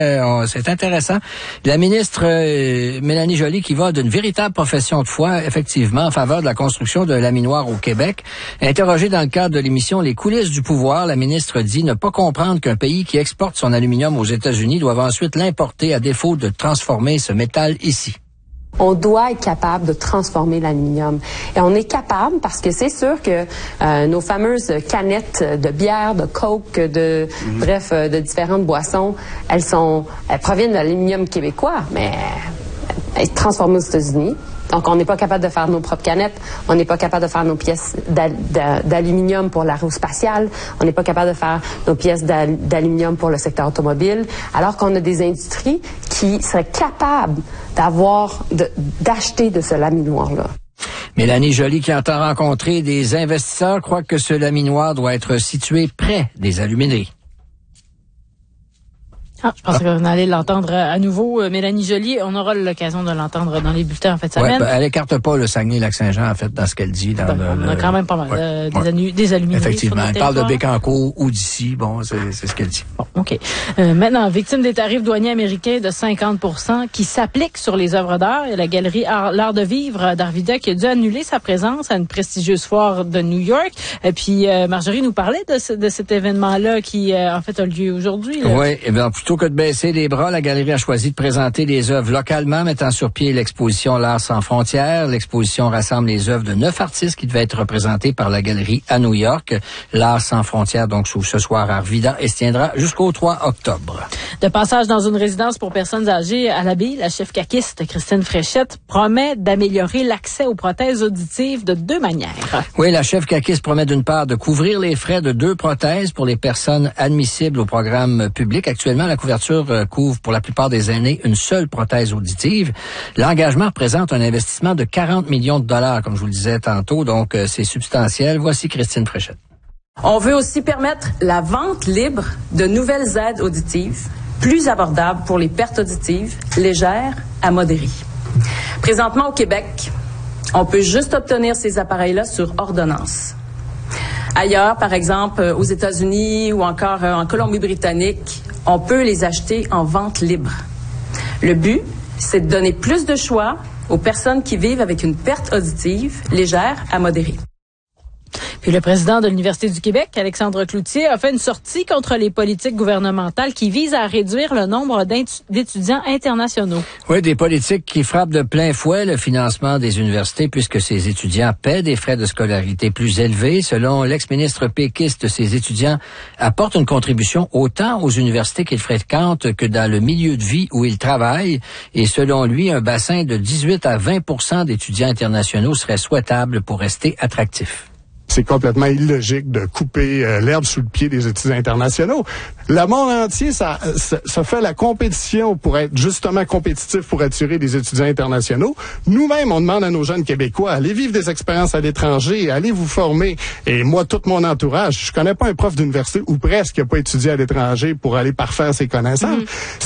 C'est intéressant. La ministre Mélanie Joly qui va d'une véritable profession de foi, effectivement, en faveur de la construction de laminoir au Québec. Interrogée dans le cadre de l'émission Les coulisses du pouvoir, la ministre dit ne pas comprendre qu'un pays qui exporte son aluminium aux États-Unis doive ensuite l'importer à défaut de transformer ce métal ici. On doit être capable de transformer l'aluminium. Et on est capable parce que c'est sûr que nos fameuses canettes de bière, de coke, de différentes boissons, elles proviennent de l'aluminium québécois, mais elles sont transformées aux États-Unis. Donc, on n'est pas capable de faire nos propres canettes. On n'est pas capable de faire nos pièces d'aluminium pour l'aérospatiale. On n'est pas capable de faire nos pièces d'aluminium pour le secteur automobile. Alors qu'on a des industries qui seraient capables d'acheter de ce laminoir-là. Mélanie Joly, qui entend rencontrer des investisseurs, croit que ce laminoir doit être situé près des alumineries. Je pense qu'on allait l'entendre à nouveau. Mélanie Joly, on aura l'occasion de l'entendre dans les bulletins en fait semaine. Elle écarte pas le Saguenay-Lac-Saint-Jean en fait dans ce qu'elle dit. On a quand même pas mal des alumineries. Effectivement, elle parle de Bécancour ou d'ici. Bon, c'est ce qu'elle dit. Bon, OK. Maintenant, victime des tarifs douaniers américains de 50% qui s'appliquent sur les œuvres d'art, et la galerie L'Art de vivre d'Arvida qui a dû annuler sa présence à une prestigieuse foire de New York. Et puis Marjorie nous parlait de cet événement-là qui en fait a lieu aujourd'hui. Oui, et bien plutôt que de baisser les bras, la galerie a choisi de présenter des œuvres localement, mettant sur pied l'exposition L'Art sans frontières. L'exposition rassemble les œuvres de 9 artistes qui devaient être représentés par la galerie à New York. L'Art sans frontières, donc, s'ouvre ce soir à Arvida et se tiendra jusqu'au 3 octobre. De passage dans une résidence pour personnes âgées à l'abbaye, la chef caquiste Christine Fréchette promet d'améliorer l'accès aux prothèses auditives de 2 manières. Oui, la chef caquiste promet d'une part de couvrir les frais de 2 prothèses pour les personnes admissibles au programme public. Actuellement, la couverture couvre pour la plupart des aînés une seule prothèse auditive. L'engagement représente un investissement de 40 millions de dollars, comme je vous le disais tantôt, donc c'est substantiel. Voici Christine Fréchette. On veut aussi permettre la vente libre de nouvelles aides auditives, plus abordables pour les pertes auditives, légères à modérées. Présentement au Québec, on peut juste obtenir ces appareils-là sur ordonnance. Ailleurs, par exemple, aux États-Unis ou encore en Colombie-Britannique, on peut les acheter en vente libre. Le but, c'est de donner plus de choix aux personnes qui vivent avec une perte auditive légère à modérée. Puis le président de l'Université du Québec, Alexandre Cloutier, a fait une sortie contre les politiques gouvernementales qui visent à réduire le nombre d'étudiants internationaux. Oui, des politiques qui frappent de plein fouet le financement des universités puisque ces étudiants paient des frais de scolarité plus élevés. Selon l'ex-ministre péquiste, ces étudiants apportent une contribution autant aux universités qu'ils fréquentent que dans le milieu de vie où ils travaillent. Et selon lui, un bassin de 18 à 20% d'étudiants internationaux serait souhaitable pour rester attractif. C'est complètement illogique de couper l'herbe sous le pied des étudiants internationaux. Le monde entier, ça fait la compétition pour être justement compétitif pour attirer des étudiants internationaux. Nous-mêmes, on demande à nos jeunes Québécois, allez vivre des expériences à l'étranger, allez vous former. Et moi, tout mon entourage, je connais pas un prof d'université ou presque qui n'a pas étudié à l'étranger pour aller parfaire ses connaissances.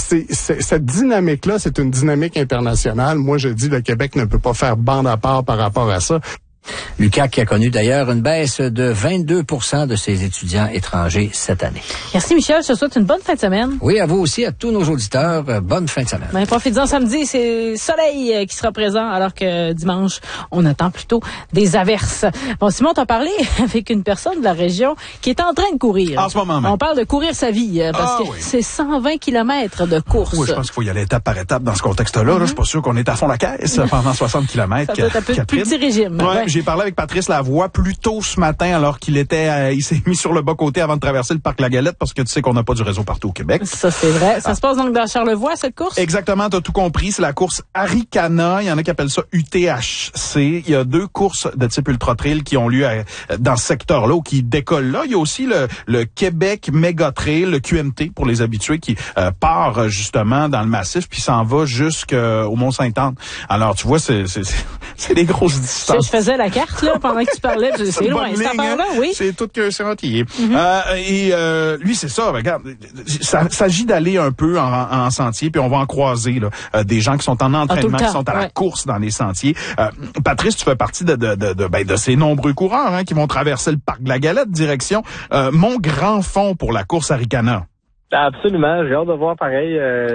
Cette dynamique-là, c'est une dynamique internationale. Moi, je dis le Québec ne peut pas faire bande à part par rapport à ça. L'UQAC qui a connu d'ailleurs une baisse de 22% de ses étudiants étrangers cette année. Merci Michel, je te souhaite une bonne fin de semaine. Oui, à vous aussi, à tous nos auditeurs, bonne fin de semaine. Ben, profitez-en samedi, c'est soleil qui sera présent alors que dimanche, on attend plutôt des averses. Bon, Simon t'a parlé avec une personne de la région qui est en train de courir. En ce moment même. On parle de courir sa vie parce que c'est 120 km de course. Oui, je pense qu'il faut y aller étape par étape dans ce contexte-là. Là, je suis pas sûr qu'on est à fond la caisse pendant 60 km. Ça doit être un peu plus petit régime. Ouais. J'ai parlé avec Patrice Lavoie plus tôt ce matin alors qu'il il s'est mis sur le bas-côté avant de traverser le parc La Galette parce que tu sais qu'on n'a pas du réseau partout au Québec. Ça, c'est vrai. Ça se passe donc dans Charlevoix, cette course? Exactement, t'as tout compris. C'est la course Arikana. Il y en a qui appellent ça UTHC. Il y a 2 courses de type ultra-trail qui ont lieu dans ce secteur-là ou qui décollent là. Il y a aussi le Québec Méga Trail, le QMT pour les habitués qui part justement dans le massif puis s'en va jusqu'au Mont-Sainte-Anne. Alors, tu vois, c'est des grosses distances. Je faisais la carte, là, pendant que tu parlais. C'est loin. C'est par là, oui. C'est tout que c'est entier. Lui, c'est ça. Regarde, ça s'agit d'aller un peu en sentier, puis on va en croiser là, des gens qui sont en entraînement, qui sont à la course dans les sentiers. Patrice, tu fais partie de ces nombreux coureurs qui vont traverser le parc de la Galette, direction Mont-Grand-Fond pour la course Arikana. Absolument, j'ai hâte de voir pareil.